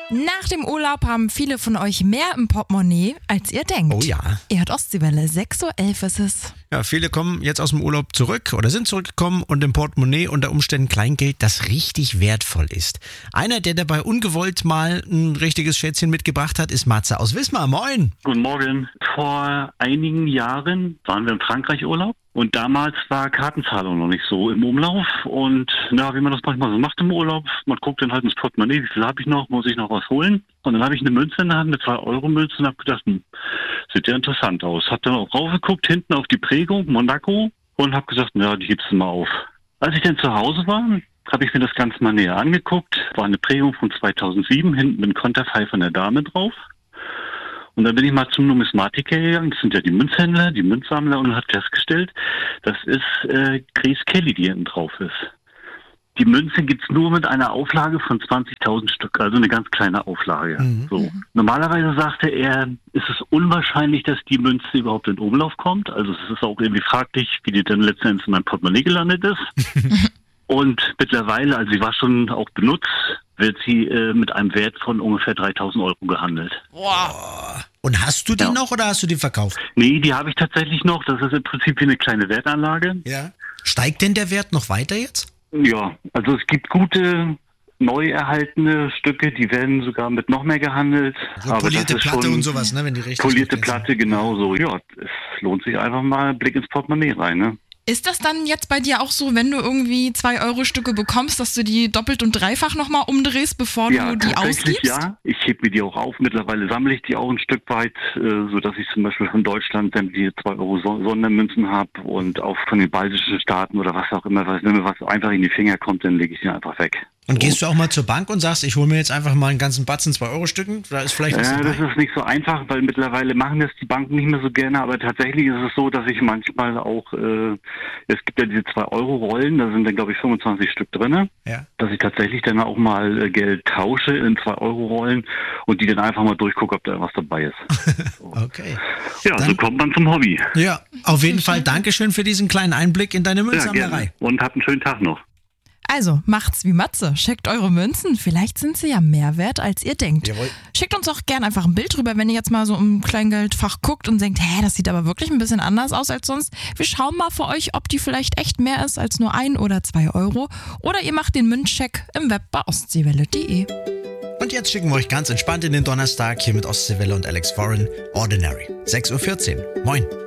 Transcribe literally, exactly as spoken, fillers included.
Nach dem Urlaub haben viele von euch mehr im Portemonnaie, als ihr denkt. Oh ja. Ihr hört Ostseewelle, sechs Uhr elf ist es. Ja, viele kommen jetzt aus dem Urlaub zurück oder sind zurückgekommen und im Portemonnaie unter Umständen Kleingeld, das richtig wertvoll ist. Einer, der dabei ungewollt mal ein richtiges Schätzchen mitgebracht hat, ist Matze aus Wismar. Moin! Guten Morgen. Vor einigen Jahren waren wir im Frankreich-Urlaub und damals war Kartenzahlung noch nicht so im Umlauf und na, wie man das manchmal so macht im Urlaub, man guckt dann halt ins Portemonnaie, wie viel habe ich noch, muss ich noch was holen? Und dann habe ich eine Münze in der Hand, eine zwei Euro Münze und habe gedacht, hm, sieht ja interessant aus. Hab dann auch raufgeguckt, hinten auf die Prägung, Monaco, und habe gesagt, na, die hebst du mal auf. Als ich dann zu Hause war, habe ich mir das Ganze mal näher angeguckt. War eine Prägung von zweitausendsieben, hinten mit einem Konterfei von der Dame drauf. Und dann bin ich mal zum Numismatiker gegangen, das sind ja die Münzhändler, die Münzsammler, und habe festgestellt, das ist äh, Grace Kelly, die hinten drauf ist. Die Münze gibt's nur mit einer Auflage von zwanzigtausend Stück, also eine ganz kleine Auflage. Mhm. So. Normalerweise sagte er, ist es unwahrscheinlich, dass die Münze überhaupt in Umlauf kommt. Also es ist auch irgendwie fraglich, wie die dann letztendlich in meinem Portemonnaie gelandet ist. Und mittlerweile, also sie war schon auch benutzt, wird sie äh, mit einem Wert von ungefähr dreitausend Euro gehandelt. Wow. Und hast du die ja. noch oder hast du die verkauft? Nee, die habe ich tatsächlich noch. Das ist im Prinzip wie eine kleine Wertanlage. Ja. Steigt denn der Wert noch weiter jetzt? Ja, also es gibt gute, neu erhaltene Stücke, die werden sogar mit noch mehr gehandelt. So aber polierte das ist Platte schon und sowas, ne? Wenn die richtig polierte Platte, genauso. Ja, es lohnt sich einfach mal ein Blick ins Portemonnaie rein, ne? Ist das dann jetzt bei dir auch so, wenn du irgendwie zwei Euro Stücke bekommst, dass du die doppelt und dreifach nochmal umdrehst, bevor ja, du die ausgibst? Ja, ich heb mir die auch auf. Mittlerweile sammle ich die auch ein Stück weit, äh, sodass ich zum Beispiel von Deutschland dann die zwei Euro Sondermünzen habe und auch von den baltischen Staaten oder was auch immer, was, wenn mir was einfach in die Finger kommt, dann lege ich die einfach weg. Und gehst du auch mal zur Bank und sagst, ich hole mir jetzt einfach mal einen ganzen Batzen zwei Euro Stücken? Da ist vielleicht was ja, dabei? das ist nicht so einfach, weil mittlerweile machen das die Banken nicht mehr so gerne, aber tatsächlich ist es so, dass ich manchmal auch, äh, es gibt ja diese zwei Euro Rollen, da sind dann glaube ich fünfundzwanzig Stück drin, ja. dass ich tatsächlich dann auch mal äh, Geld tausche in zwei Euro Rollen und die dann einfach mal durchgucke, ob da was dabei ist. So. Okay. Ja, dann, so kommt man zum Hobby. Ja, auf jeden Fall Dankeschön für diesen kleinen Einblick in deine Münzsammlerei. Ja, und habt einen schönen Tag noch. Also, macht's wie Matze. Checkt eure Münzen. Vielleicht sind sie ja mehr wert, als ihr denkt. Jawohl. Schickt uns auch gerne einfach ein Bild rüber, wenn ihr jetzt mal so im Kleingeldfach guckt und denkt, hä, das sieht aber wirklich ein bisschen anders aus als sonst. Wir schauen mal für euch, ob die vielleicht echt mehr ist als nur ein oder zwei Euro. Oder ihr macht den Münzcheck im Web bei ostseewelle punkt de. Und jetzt schicken wir euch ganz entspannt in den Donnerstag hier mit Ostseewelle und Alex Warren. Ordinary. sechs Uhr vierzehn. Moin.